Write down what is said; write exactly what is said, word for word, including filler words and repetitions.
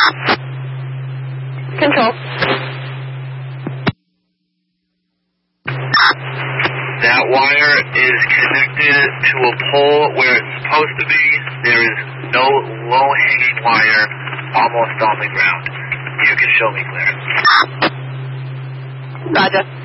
Control. That wire is connected to a pole where it's supposed to be. There is no low-hanging wire almost on the ground. You can show me, Claire. Roger.